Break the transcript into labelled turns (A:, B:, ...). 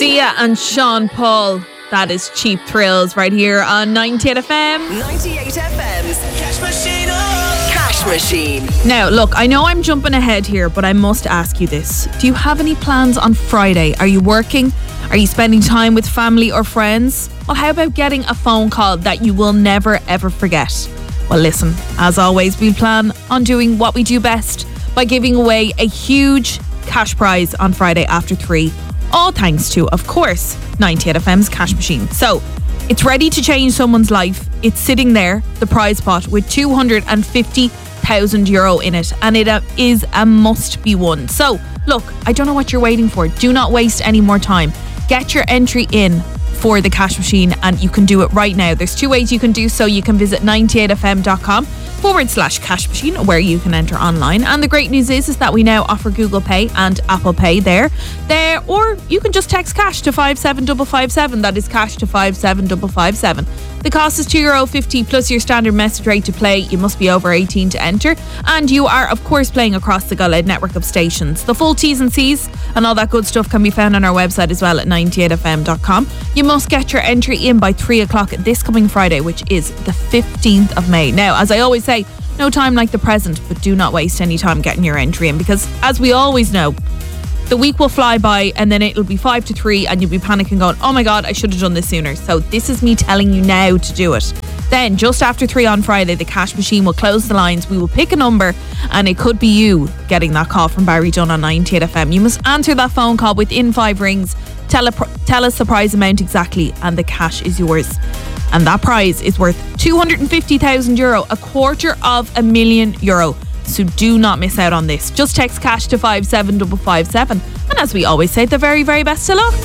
A: Sia and Sean Paul. That is Cheap Thrills right here on 98 FM.
B: 98 FM's Cash Machine. Cash Machine.
A: Now, look, I know I'm jumping ahead here, but I must ask you this. Do you have any plans on Friday? Are you working? Are you spending time with family or friends? Well, how about getting a phone call that you will never ever forget? Well, listen, as always, we plan on doing what we do best by giving away a huge cash prize on Friday after 3. All thanks to, of course, 98 FM's Cash Machine. So, it's ready to change someone's life. It's sitting there, the prize pot, with €250,000 in it. And it is a must be won. So, look, I don't know what you're waiting for. Do not waste any more time. Get your entry in for the Cash Machine, and you can do it right now. There's 2 ways you can do so. You can visit 98fm.com/cash machine, where you can enter online. And the great news is that we now offer Google Pay and Apple Pay there, or you can just text cash to 57557. That is cash to 57557. The cost is €2.50 plus your standard message rate to play. You must be over 18 to enter, and you are of course playing across the Go Loud network of stations. The full T's and C's and all that good stuff can be found on our website as well at 98fm.com. You must get your entry in by 3 o'clock this coming Friday, which is the 15th of May. Now, as I always say, no time like the present, but do not waste any time getting your entry in, because as we always know, the week will fly by and then it'll be 5 to 3 and you'll be panicking going, oh my God, I should have done this sooner. So this is me telling you now to do it. Then just after 3 on Friday, the Cash Machine will close the lines. We will pick a number and it could be you getting that call from Barry Dunn on 98 FM. You must answer that phone call within 5 rings. Tell us the prize amount exactly and the cash is yours. And that prize is worth €250,000, €250,000. So do not miss out on this. Just text cash to 57557. And as we always say, the very, very best of luck.